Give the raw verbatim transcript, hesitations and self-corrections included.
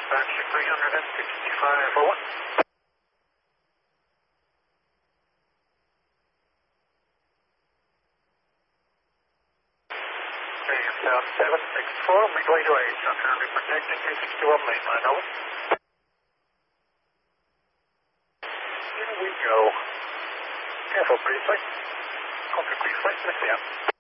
dispatch three sixty-five oh one. Okay, South seven six four, midway to eight. I'm currently protecting two sixty-one mainline, over. Here we go. Careful, briefly. Contact briefly, let's see ya.